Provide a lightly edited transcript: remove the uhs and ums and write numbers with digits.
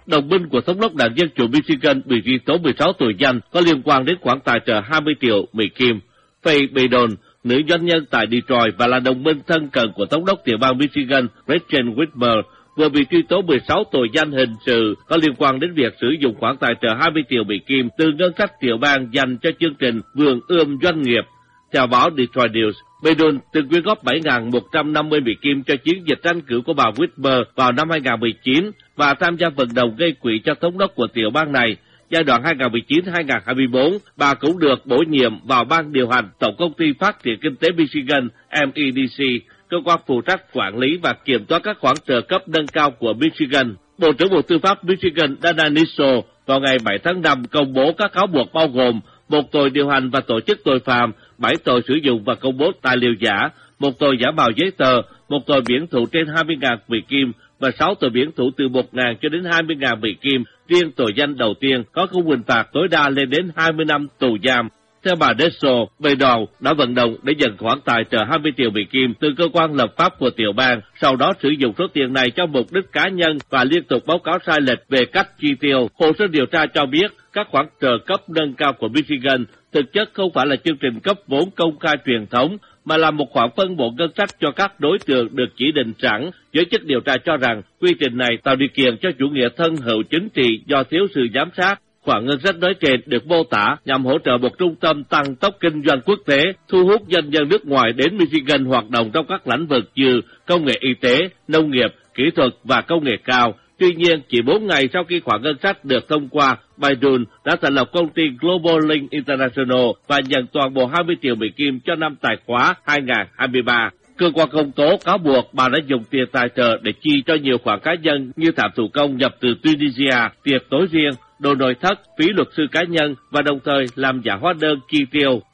đồng minh của thống đốc Đảng Dân Chủ Michigan bị truy tố 16 tội danh có liên quan đến khoản tài trợ 20 triệu Mỹ Kim. Faye Baydon, nữ doanh nhân tại Detroit và là đồng minh thân cận của thống đốc tiểu bang Michigan Gretchen Whitmer, vừa bị truy tố 16 tội danh hình sự có liên quan đến việc sử dụng khoản tài trợ 20 triệu Mỹ Kim từ ngân sách tiểu bang dành cho chương trình vườn ươm doanh nghiệp. Theo báo Detroit News, Baydon từng quyên góp 7.150 Mỹ Kim cho chiến dịch tranh cử của bà Whitmer vào năm 2019 và tham gia vận động gây quỹ cho thống đốc của tiểu bang này. Giai đoạn 2019-2024, bà cũng được bổ nhiệm vào ban điều hành Tổng công ty Phát triển Kinh tế Michigan MEDC, cơ quan phụ trách quản lý và kiểm soát các khoản trợ cấp nâng cao của Michigan. Bộ trưởng Bộ Tư pháp Michigan Dana Nissel vào ngày 7 tháng 5 công bố các cáo buộc bao gồm 1 tội điều hành và tổ chức tội phạm, 7 tội sử dụng và công bố tài liệu giả, 1 tội giả mạo giấy tờ, 1 tội biển thủ trên 20.000 Mỹ Kim và 6 tội biển thủ từ 1.000 cho đến 20.000 Mỹ Kim. Riêng tội danh đầu tiên có khung hình phạt tối đa lên đến 20 năm tù giam. Theo bà Dessel, Baydon đã vận động để nhận khoản tài trợ 20 triệu Mỹ Kim từ cơ quan lập pháp của tiểu bang, sau đó sử dụng số tiền này cho mục đích cá nhân và liên tục báo cáo sai lệch về cách chi tiêu. Hồ sơ điều tra cho biết các khoản trợ cấp nâng cao của Michigan thực chất không phải là chương trình cấp vốn công khai truyền thống, mà là một khoản phân bổ ngân sách cho các đối tượng được chỉ định sẵn. Giới chức điều tra cho rằng quy trình này tạo điều kiện cho chủ nghĩa thân hữu chính trị do thiếu sự giám sát. Khoản ngân sách nói trên được mô tả nhằm hỗ trợ một trung tâm tăng tốc kinh doanh quốc tế, thu hút doanh nhân nước ngoài đến Michigan hoạt động trong các lĩnh vực như công nghệ y tế, nông nghiệp, kỹ thuật và công nghệ cao. Tuy nhiên, chỉ 4 ngày sau khi khoản ngân sách được thông qua, Baydon đã thành lập công ty Global Link International và nhận toàn bộ 20 triệu Mỹ Kim cho năm tài khóa 2023. Cơ quan công tố cáo buộc bà đã dùng tiền tài trợ để chi cho nhiều khoản cá nhân như thảm thủ công nhập từ Tunisia, tiệc tối riêng, đồ nội thất, phí luật sư cá nhân và đồng thời làm giả hóa đơn chi tiêu.